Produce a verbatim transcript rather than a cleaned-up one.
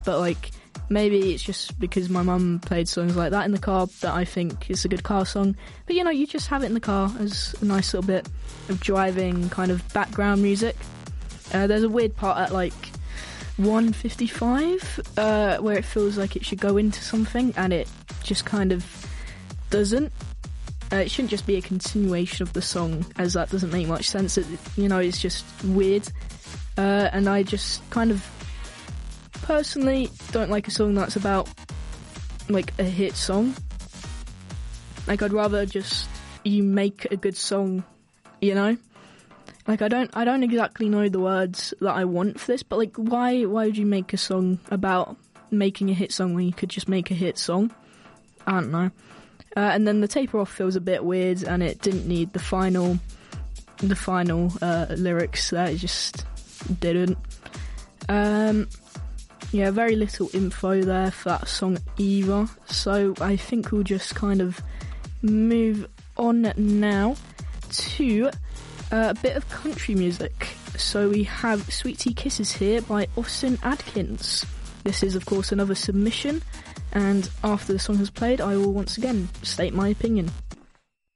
but like maybe it's just because my mum played songs like that in the car that I think it's a good car song. But you know, you just have it in the car as a nice little bit of driving kind of background music. Uh, there's a weird part at like one fifty-five uh, where it feels like it should go into something and it just kind of doesn't. Uh, it shouldn't just be a continuation of the song, as that doesn't make much sense. It, you know, it's just weird. Uh, and I just kind of personally don't like a song that's about like a hit song. Like, I'd rather just you make a good song, you know? Like, I don't I don't exactly know the words that I want for this, but like, why why would you make a song about making a hit song when you could just make a hit song? I don't know. Uh, and then the taper off feels a bit weird, and it didn't need the final the final uh, lyrics. That it just didn't. Um, yeah, very little info there for that song either. So I think we'll just kind of move on now to uh, a bit of country music. So we have Sweet Tea Kisses here by Austin Adkins. This is, of course, another submission, and after the song has played, I will once again state my opinion.